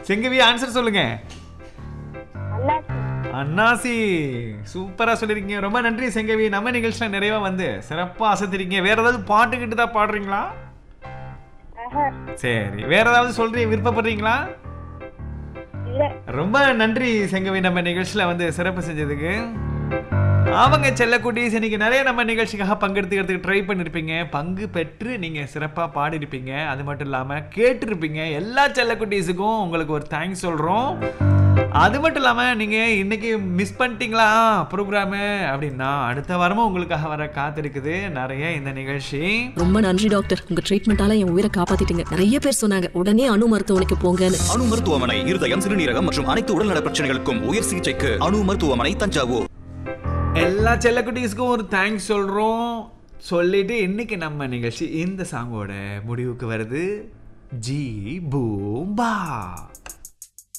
செங்கவி answer சொல்லுங்க. அன்னாசி. சூப்பரா சொல்லிருக்கீங்க. ரொம்ப நன்றி செங்கவி. நம்ம நிகழ்ச்சியில நிறைவா வந்து சிறப்பா அசத்திருக்கீங்க. வேற ஏதாவது பாட்டு கிட்டு தான் பாடுறீங்களா? சரி, வேற ஏதாவது சொல்றீங்க, விருப்பப்படுறீங்களா? ரொம்ப நன்றி செங்கவி, நம்ம நிகழ்ச்சியில வந்து சிறப்பு செஞ்சதுக்கு. அவங்க செல்லக்குட்டீஸ் இன்னைக்கு நிறைய நம்ம நிகழ்ச்சிக்காக பங்கெடுத்துக்கிறதுக்கு ட்ரை பண்ணிருப்பீங்க. பங்கு பெற்று நீங்க சிறப்பா பாடிருப்பீங்க. அது மட்டும் இல்லாம கேட்டிருப்பீங்க. எல்லா செல்லக்குட்டீஸுக்கும் உங்களுக்கு ஒரு தேங்க்ஸ் சொல்றோம். அது மட்டும் இல்லாம நீங்க இன்னைக்கு மிஸ் பண்ணிட்டீங்களா ப்ரோக்ராம் அப்படின்னா அடுத்த வாரமும் உங்களுக்காக வர காத்திருக்குது நிறைய இந்த நிகழ்ச்சி. ரொம்ப நன்றி டாக்டர், உங்க ட்ரீட்மெண்டால என் உயிரை காப்பாத்திட்டீங்க. நிறைய பேர் சொன்னாங்க உடனே அணு மருத்துவமனைக்கு போங்கன்னு. அணு மருத்துவமனை இருதயம், சிறுநீரகம் மற்றும் அனைத்து உடல்நல பிரச்சனைகளுக்கும் உயர் சிகிச்சைக்கு அணு மருத்துவமனை, தஞ்சாவூர். எல்லா செல்லக்குட்டீஸ்க்கும் ஒரு தேங்க்ஸ் சொல்றோம். சொல்லிட்டு இன்னைக்கு நம்ம நிகழ்ச்சி இந்த சாங்கோட முடிவுக்கு வருது. ஜி பூம்பா.